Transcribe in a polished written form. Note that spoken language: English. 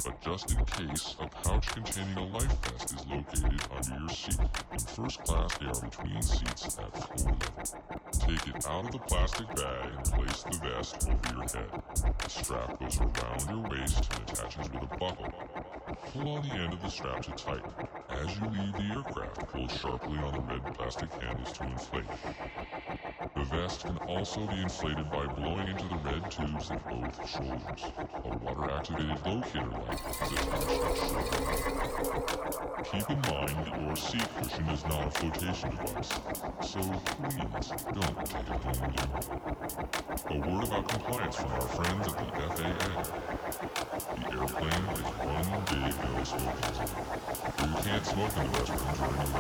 but just in case, a pouch containing a life vest is located under your seat. In first class, they are between seats at floor level. Take it out of the plastic bag and place the vest over your head. The strap goes around your waist and attaches with a buckle. Pull on the end of the strap to tighten. As you leave the aircraft, pull sharply on the red plastic handles to inflate. The vest can also be inflated by blowing into the red tubes at both shoulders. A water-activated locator light is attached at shoulder. Keep in mind that your seat cushion is not a flotation device, so please don't take it home with you. A word about compliance from our friends at the FAA. The airplane is one big no smoking zone. You can't smoke in the restroom during